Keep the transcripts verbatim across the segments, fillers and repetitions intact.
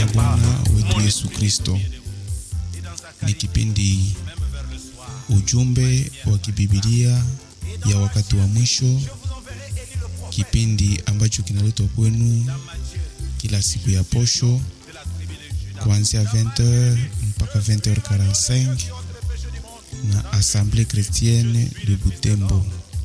Bwana wetu Yesu Kristo. Ni kipindi ujumbe wa kibibilia ya wakati wa mwisho, kipindi ambacho kinaletwa kwenu kila siku ya posho kuanzia vingt heures mpaka vingt heures quarante-cinq na Assemblée Chrétienne de Butembo.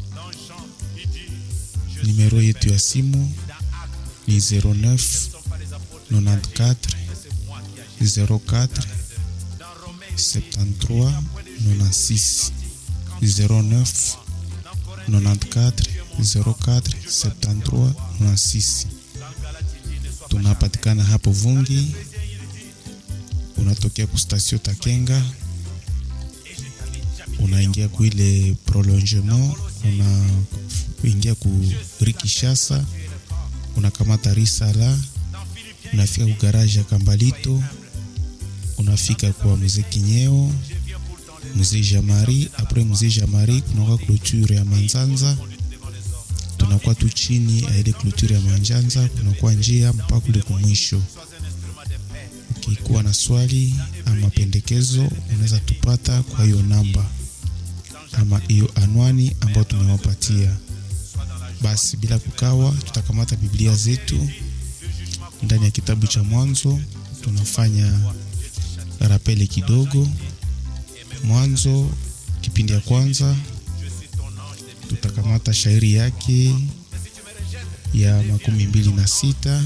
Numero yetu ya simu ni zero neuf quatre-vingt-quatorze zero quatre soixante-treize quatre-vingt-six zero neuf quatre-vingt-quatorze zero quatre soixante-treize quatre-vingt-six. Tunapatikana hapo Vungi, unatokea ku station Takenga, unaingia ku ile prolongement, unaingia ku Rikishasa, unakamata Risala, unafika ku garage ya Kambalito, unafika kwa Mzee Kinyeo, Mzee Jamari. Après Mzee Jamari kunakuwa clôture ya Manzanza, tunakuwa tu chini ya ile clôture ya Manzanza, kunakuwa njia mpaka kule kumwisho. Ukikuwa na swali ama pendekezo, unaweza tupata kwa hiyo namba ama hiyo anwani ambayo tumewapatia. Basi bila kukawa, tutakamata Biblia zetu ndani ya kitabu cha Mwanzo. Tunafanya rapele kidogo. Mwanzo kipindi ya kwanza, tutakamata shairi yake ya makumi mbili na sita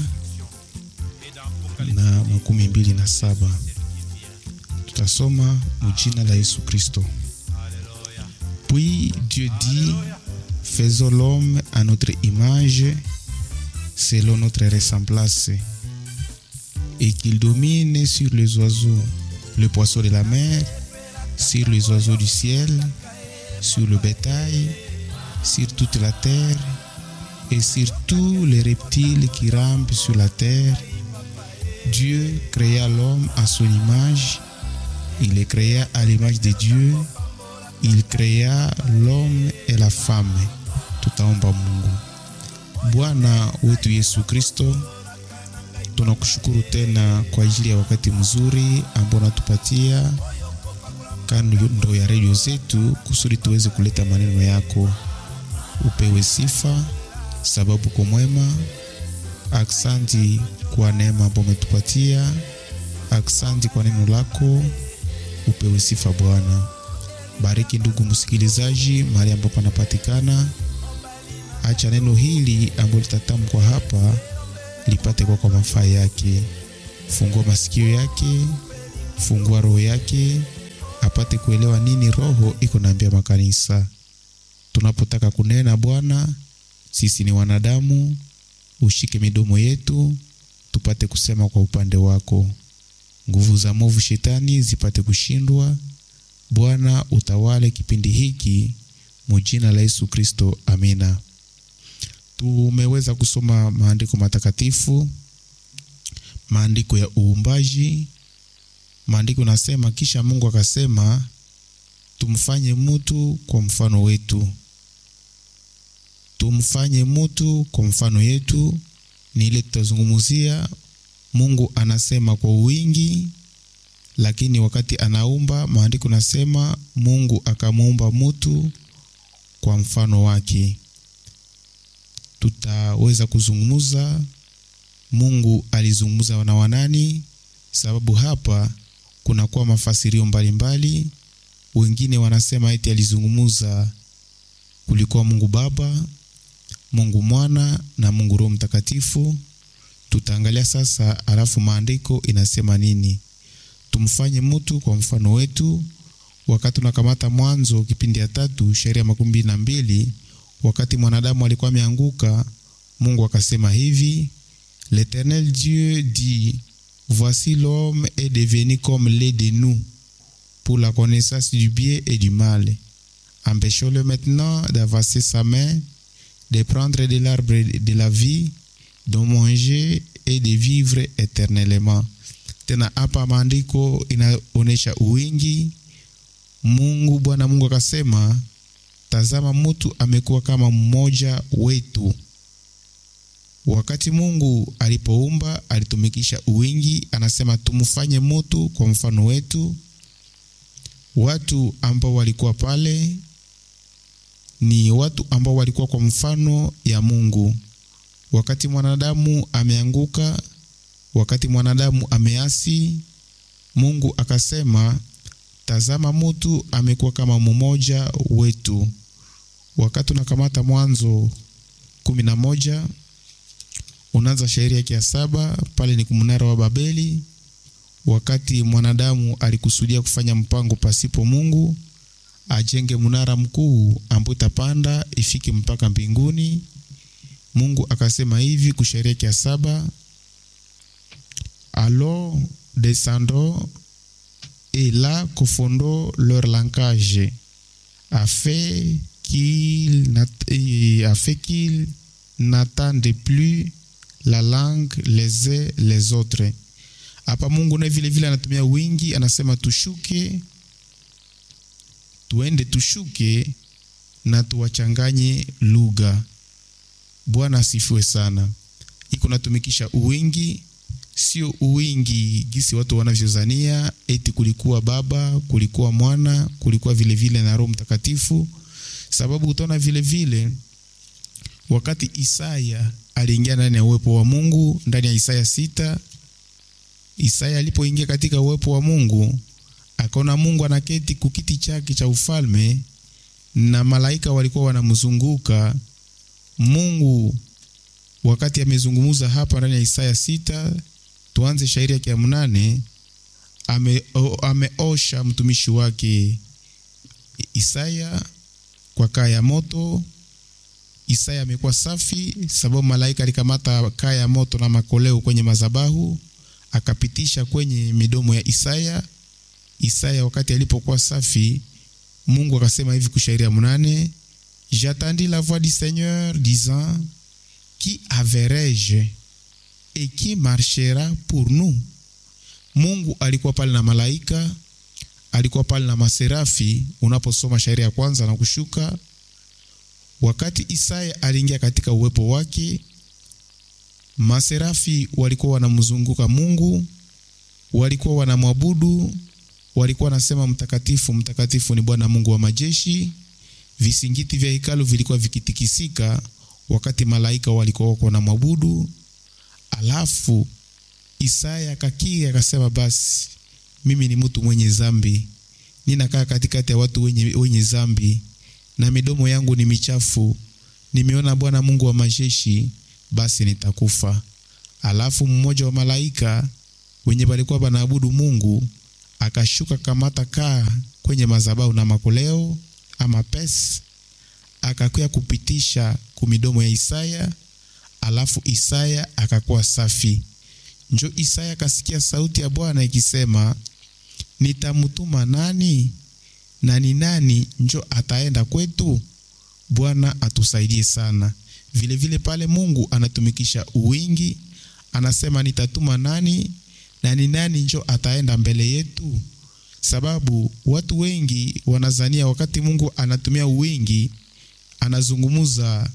na makumi mbili na saba. Tutasoma mjina la Yesu Kristo. Puis Dieu dit, faisons l'homme à notre image, selon notre ressemblance, et qu'il domine sur les oiseaux, le poisson de la mer, sur les oiseaux du ciel, sur le bétail, sur toute la terre, et sur tous les reptiles qui rampent sur la terre. Dieu créa l'homme à son image, il les créa à l'image de Dieu, il créa l'homme et la femme. Tutaomba Mungu. Bwana wetu Yesu Kristo, tunakushukuru tena kwa ajili ya wakati mzuri ambao unatupatia kando ya radio zetu kusudi tuweze kuleta maneno yako. Upewe sifa sababu kwa mwema. Aksanti kwa neema ambayo umetupatia. Aksanti kwa neno lako. Upewe sifa Bwana. Bariki ndugu msikilizaji mahali ambapo anapatikana. Acha neno hili ambalo litatamkwa hapa lipate kwa kwa mafaa yake. Fungua masikio yake, fungua roho yake, apate kuelewa nini roho iko naambia makanisa. Tunapotaka kunena Bwana, sisi ni wanadamu, ushike midomo yetu tupate kusema kwa upande wako. Nguvu za mwovu shetani zipate kushindwa. Bwana utawale kipindi hiki mjina la Yesu Kristo, amina. Tumeweza kusoma maandiko matakatifu, maandiko ya uumbaji. Maandiko nasema kisha Mungu akasema tumfanye mtu kwa mfano wetu. Tumfanye mtu kwa mfano yetu ni ile tutazungumzia. Mungu anasema kwa wingi, lakini wakati anaumba, maandiko nasema Mungu akamuumba mtu kwa mfano wake. Tutaweza kuzungumza Mungu alizungumza na wanani, sababu hapa kuna kwa mafasirio mbalimbali. Wengine wanasema eti alizungumza kulikuwa Mungu Baba, Mungu Mwana na Mungu Roho Mtakatifu. Tutaangalia sasa alafu maandiko inasema nini. Tumfanye mtu kwa mfano wetu. Wakati tunakamata Mwanzo kipindi ya tatu sheria makumi na mbili, wakati mwanadamu alikuwa ameanguka, Mungu akasema hivi: L'Éternel Dieu dit, voici l'homme est devenu comme l'un de nous, pour la connaissance du bien et du mal. Empêchons-le maintenant d'avancer sa main, de prendre de l'arbre de la vie, de manger et de vivre éternellement. Tena hapa maandiko inaonesha uwingi. Mungu Bwana Mungu akasema, tazama mtu amekuwa kama mmoja wetu. Wakati Mungu alipoumba alitumikisha uwingi, anasema tumfanye mtu kwa mfano wetu. Watu ambao walikuwa pale ni watu ambao walikuwa kwa mfano ya Mungu. Wakati mwanadamu ameanguka, wakati mwanadamu ameasi, Mungu akasema tazama mtu amekuwa kama mmoja wetu. Wakati unakamata Mwanzo kumi na moja, unaanza shairi yake ya saba, pale ni kumnara wa Babeli. Wakati mwanadamu alikusudia kufanya mpango pasipo Mungu, ajenge mnara mkuu ambao utapanda ifike mpaka mbinguni, Mungu akasema hivi kushairi yake ya saba, alors descendons et là confondons leur langage afin qu'ils afin qu'ils n'entendent plus la langue les uns les autres. Hapa Mungu na vile vile anatumia wingi, anasema tushuke, tuende tushuke na tuwachanganye lugha. Bwana asifiwe sana. Iko natumikisha uwingi, sio uwingi gisi watu wanavyozania eti kulikuwa Baba, kulikuwa Mwana, kulikuwa vile vile na Roho Mtakatifu. Sababu utaona vile vile wakati Isaya aliingia ndani ya uwepo wa Mungu, ndani ya Isaya sita, Isaya alipoingia katika uwepo wa Mungu, akaona Mungu anaketi kukiti chake cha ufalme na malaika walikuwa wanamzunguka. Mungu wakati amezungumza hapa ndani ya Isaya sita, tuanze shairi yake ya mnane, ame ameosha mtumishi wake Isaya kwa kaa ya moto. Isaya amekuwa safi sababu malaika alikamata kaa ya moto na makoleo kwenye mazabahu akapitisha kwenye midomo ya Isaya. Isaya wakati alipokuwa safi, Mungu akasema hivi kushairi ya mnane, j'attendis la voix du Seigneur disant, qui verrai-je et qui marchera pour nous? Mungu alikuwa pale na malaika, alikuwa pale na maserafi. Unaposoma shairi ya kwanza na kushuka, wakati Isaya aliingia katika uwepo wake, maserafi walikuwa wanamzunguka Mungu, walikuwa wanamwabudu, walikuwa wanasema mtakatifu mtakatifu ni Bwana Mungu wa majeshi. Visingiti vya hekalu vilikuwa vikitikisika wakati malaika walikuwa wanamwabudu. Alafu Isaya akakia akasema, basi mimi ni mtu mwenye dhambi, ninakaa katikati ya watu wenye wenye dhambi na midomo yangu ni michafu, nimeona Bwana Mungu wa majeshi, basi nitakufa. Alafu mmoja wa malaika wenye walikuwa wanaabudu Mungu akashuka kamata kaa kwenye madhabahu na makoleo ama pes, akakuya kupitisha kumidomo ya Isaya. Alafu Isaya akakuwa safi. Njo Isaya kasikia sauti ya Bwana ikisema, nitamutuma nani na ni nani njo ataenda kwetu? Bwana atusaidie sana. Vile vile pale Mungu anatumikisha uwingi, anasema nitatuma nani na ni nani njo ataenda mbele yetu? Sababu watu wengi wanazania wakati Mungu anatumia uwingi anazungumuza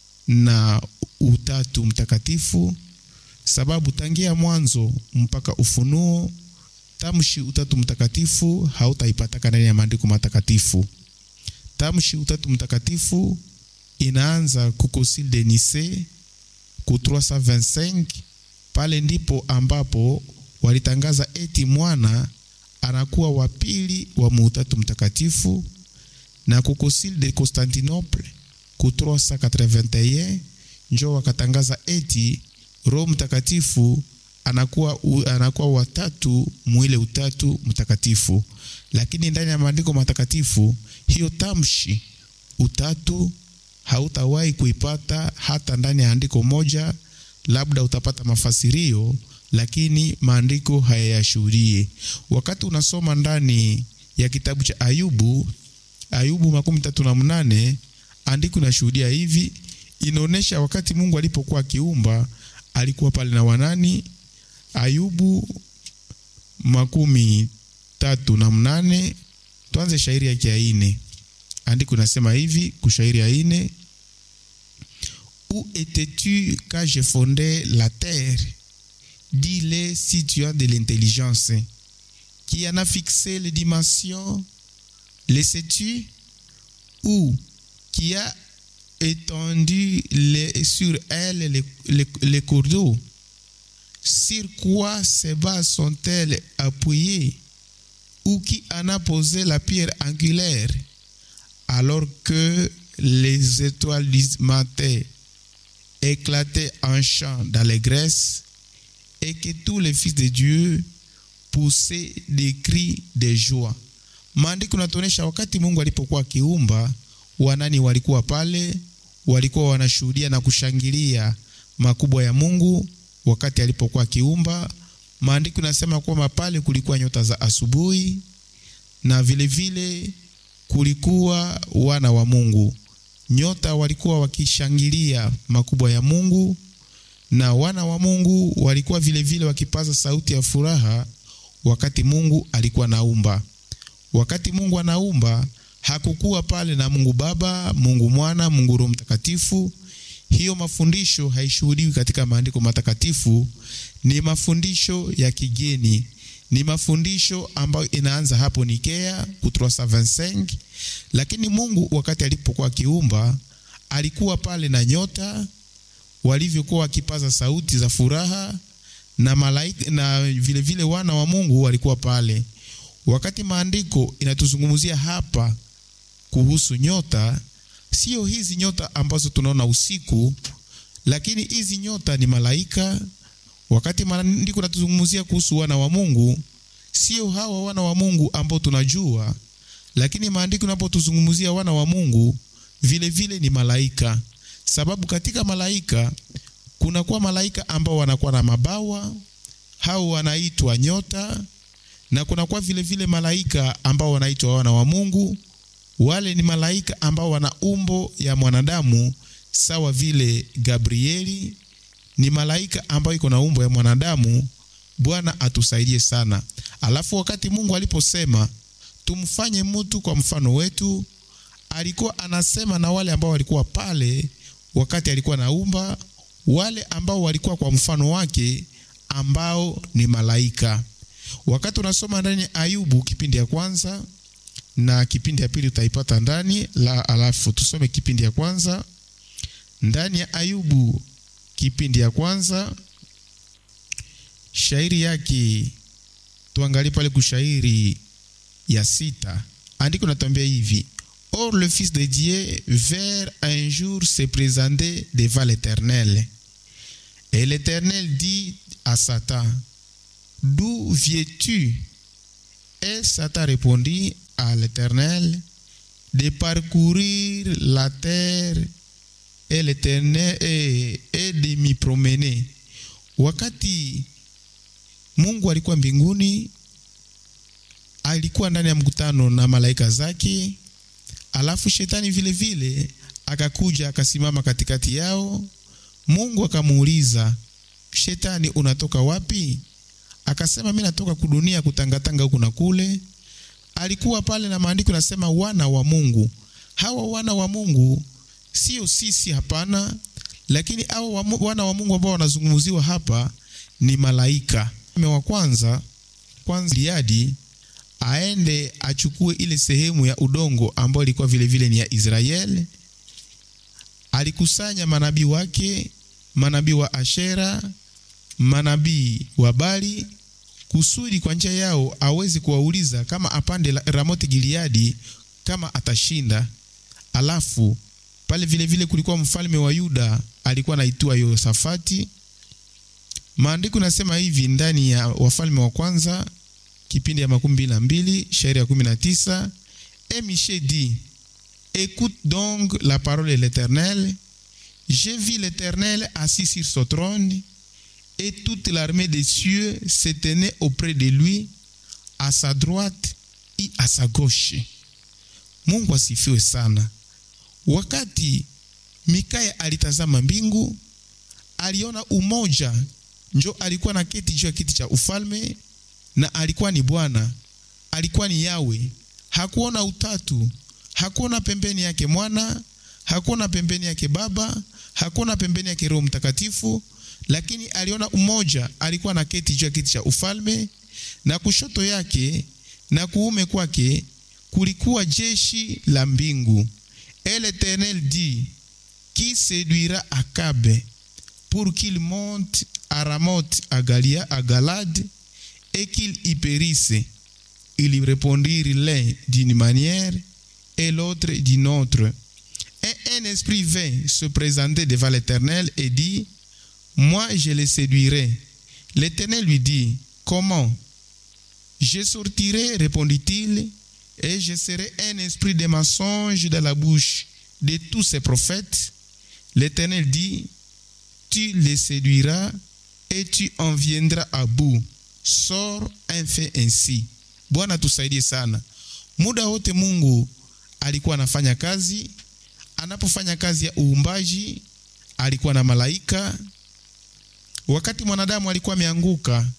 na utatu mtakatifu. Sababu tangia mwanzo mpaka Ufunuo, tamshi utatu mtakatifu hautaipata ndani ya maandiko matakatifu. Tamshi utatu mtakatifu inaanza ku Concile de Nice ku trois cent vingt-cinq. Pale ndipo ambapo walitangaza eti mwana anakuwa wa pili wa utatu mtakatifu. Na ku Concile de Constantinople ku trois cent quatre-vingt-un njo wakatangaza eti Roho Mtakatifu anakuwa anakuwa watatu mwile utatu mtakatifu. Lakini ndani ya maandiko matakatifu hiyo tamshi utatu hautawahi kuipata hata ndani ya andiko moja. Labda utapata mafasirio, lakini maandiko hayayashuhudie. Wakati unasoma ndani ya kitabu cha Ayubu, Ayubu makumi tatu na mnane, andiko linashuhudia hivi, inaonesha wakati Mungu alipokuwa akiumba alikuwa pale na wanani. Ayubu makumi tatu na mnane, tuanze shairi yake ya ine. Andiko nasema hivi kushairi ya ine, Où étais-tu quand j'ai fondé la terre? Dis-le si tu as de l'intelligence. Qui en a fixé les dimensions? Le sais-tu? Ou qui a étendu les, sur elle les, les, les cours d'eau? Sur quoi ces bases sont-elles appuyées? Ou qui en a posé la pierre angulaire? Alors que les étoiles du matin éclataient en chant d'allégresse et que tous les fils de Dieu poussaient des cris de joie. Maandiko yanatuonyesha wakati Mungu alipokuwa akiumba, wanani walikuwa pale, walikuwa wanashuhudia na kushangilia makubwa ya Mungu wakati alipokuwa akiumba. Maandiko yanasema kwamba pale kulikuwa nyota za asubuhi na vile vile kulikuwa wana wa Mungu. Nyota walikuwa wakishangilia makubwa ya Mungu na wana wa Mungu walikuwa vile vile wakipaza sauti ya furaha wakati Mungu alikuwa naumba. Wakati Mungu anaumba, hakukuwa pale na Mungu Baba, Mungu Mwana, Mungu Roho Mtakatifu. Hiyo mafundisho haishuhudiwi katika maandiko matakatifu, ni mafundisho ya kigeni. Ni mafundisho ambayo inaanza hapo Nikea ku three seventy-five, lakini Mungu wakati alipokuwa akiumba alikuwa pale na nyota walivyokuwa wakipaza sauti za furaha na malaika na vile vile wana wa Mungu walikuwa pale. Wakati maandiko inatuzungumzia hapa kuhusu nyota, sio hizi nyota ambazo tunaona usiku, lakini hizi nyota ni malaika. Wakati maandiko yanatuzungumzia kuhusu wana wa Mungu, sio hawa wana wa Mungu ambao tunajua, lakini maandiko yanapotuzungumzia wana wa Mungu vile vile ni malaika. Sababu katika malaika kuna kwa malaika ambao wanakuwa na mabawa, hao wanaitwa nyota, na kuna kwa vile vile malaika ambao wanaitwa wana wa Mungu. Wale ni malaika ambao wana umbo ya mwanadamu sawa vile Gabrieli ni malaika ambao iko na umbo ya mwanadamu. Bwana atusaidie sana. Alafu wakati Mungu aliposema tumfanye mtu kwa mfano wetu, alikuwa anasema na wale ambao walikuwa pale wakati alikuwa naumba, wale ambao walikuwa kwa mfano wake ambao ni malaika. Wakati unasoma ndani ya Ayubu kipindi ya kwanza na kipindi ya pili utaipata ndani la, alafu tusome kipindi ya kwanza. Ndani ya Ayubu kipindi ya kwanza, shairi yake tuangalie pale kushairi ya sita. Andiko natuambia hivi: Or le Fils de Dieu vers un jour se présenter devant l'Éternel. Et l'Éternel dit à Satan: D'où viens-tu? Et Satan répondit à l'Éternel: De parcourir la terre et l'Éternel et, et de m'y promener. Wakati Mungu alikuwa mbinguni, alikuwa ndani ya mkutano na malaika zake. Alafu shetani vile vile akakuja akasimama katikati yao. Mungu akamuuliza, shetani, unatoka wapi? Akasema, mimi natoka kudunia kutangatanga huku na kule. Alikuwa pale na maandiko nasema wana wa Mungu. Hawa wana wa Mungu sio sisi, hapana, lakini hao wana wa Mungu ambao wanazungumziwa hapa ni malaika. Wa kwanza kwanza Gileadi aende achukue ile sehemu ya udongo ambayo ilikuwa vile vile ni ya Israeli. Alikusanya manabii wake, manabii wa Ashera, manabii wa Bali, kusudi kwa njia yao awezi kuwauliza kama apande Ramoti Gileadi kama atashinda. Alafu pale vile vile kulikuwa mfalme wa Yuda alikuwa anaitwa Yosafati. Maandiko nasema hivi ndani ya Wafalme wa kwanza kipindi ya makumi mbili na mbili shairi ya kumi na tisa: Et Michée dit, écoute donc la parole de l'Éternel. J'ai vu l'Éternel assis sur son trône, et toute l'armée des cieux se tenait auprès de lui, à sa droite et à sa gauche. Mungu asifiwe sana. Wakati Mikaya alitazama mbingu, aliona umoja. Njo alikuwa na kiti juu ya kiti cha ufalme, na alikuwa ni Bwana, alikuwa ni Yawe. Hakuona utatu, hakuona pembeni yake mwana, hakuna pembeni yake Baba, hakuna pembeni yake Roho Mtakatifu, lakini aliona umoja. Alikuwa na keti juu ya kiti cha ufalme, na kushoto yake na kuume kwake kulikuwa jeshi la mbingu. Et l'Éternel dit, qui séduira Akabe pour qu'il monte à Ramoth à Galia, à Galade, et qu'il y périsse. Ils répondirent l'un d'une manière et l'autre d'une autre. Et un esprit vint se présenter devant l'Éternel et dit, moi je le séduirai. L'Éternel lui dit, comment? Je sortirai, répondit-il, et je serai un esprit de mensonge dans la bouche de tous ces prophètes. L'Éternel dit, tu les séduiras et tu en viendras à bout. Sors un fait ainsi. Bwana tusaidie sana. Muda wote Mungu alikuwa anafanya kazi. Anapofanya kazi ya uumbaji, alikuwa na malaika. Wakati mwanadamu alikuwa ameanguka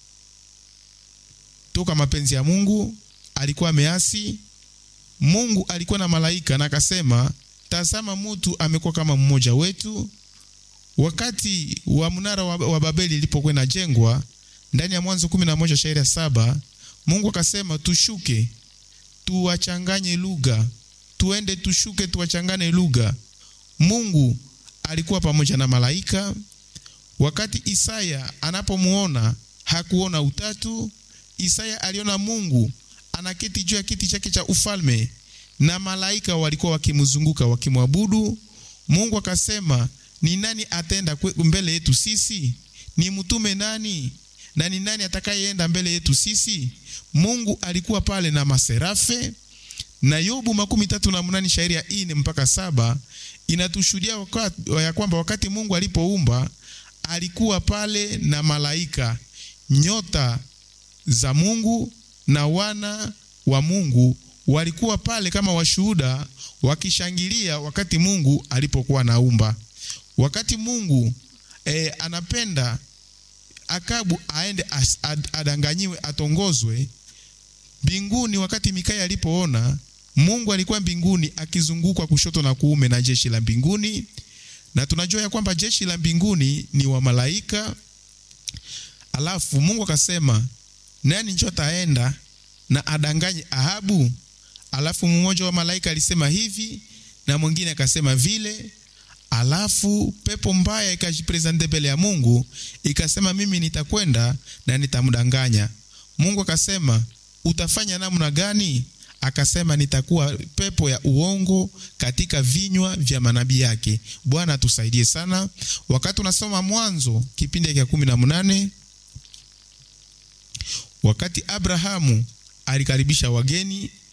toka mapenzi ya Mungu, alikuwa ameasi, Mungu alikuwa na malaika na akasema, tazama mtu amekuwa kama mmoja wetu. Wakati wa mnara wa, wa Babeli ilipokuwa inajengwa ndani ya Mwanzo kumi na moja shairi ya saba, Mungu akasema tushuke, tuwachanganye lugha, tuende tushuke tuwachanganye lugha. Mungu alikuwa pamoja na malaika. Wakati Isaya anapomuona hakuona utatu. Isaya aliona Mungu anaketi juu ya kiti chake cha ufalme na malaika walikuwa wakimzunguka wakimwabudu. Mungu akasema, ni nani atenda mbele yetu sisi? Ni mtume nani? Na ni nani atakayeenda mbele yetu sisi? Mungu alikuwa pale na maserafe. Na Yobu makumi tatu na munani shairi ya ine mpaka saba inatushuhudia ya kwamba wakati Mungu alipoumba alikuwa pale na malaika. Nyota za Mungu na wana wa Mungu walikuwa pale kama washuhuda wakishangilia wakati Mungu alipokuwa naumba. Wakati Mungu e, anapenda Akabu aende as, ad, adanganyiwe atongozwe mbinguni. Wakati Mikaya alipoona Mungu alikuwa mbinguni akizungukwa kushoto na kuume na jeshi la mbinguni, na tunajua ya kwamba jeshi la mbinguni ni wa malaika. Alafu Mungu akasema, nani njoo taenda na adanganye Ahabu? Alafu mmoja wa malaika alisema hivi na mwingine akasema vile. Alafu pepo mbaya ikajipresente mbele ya Mungu, ikasema mimi nitakwenda na nitamdanganya. Mungu akasema, utafanya namna gani? Akasema, nitakuwa pepo ya uongo katika vinywa vya manabii yake. Bwana tusaidie sana. Wakati unasoma Mwanzo kipindi cha kumi na nane, wakati Abrahamu alikaribisha wageni